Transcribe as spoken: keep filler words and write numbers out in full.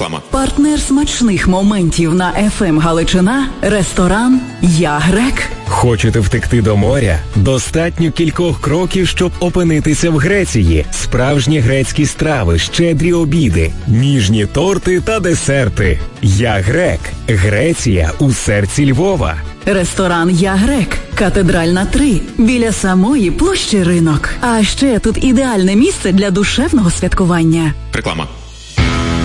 Реклама. Партнер смачних моментів на еф ем Галичина – ресторан «Я Грек». Хочете втекти до моря? Достатньо кількох кроків, щоб опинитися в Греції. Справжні грецькі страви, щедрі обіди, ніжні торти та десерти. «Я Грек». Греція у серці Львова. Ресторан «Я Грек», Катедральна три, біля самої площі Ринок. А ще тут ідеальне місце для душевного святкування. Реклама.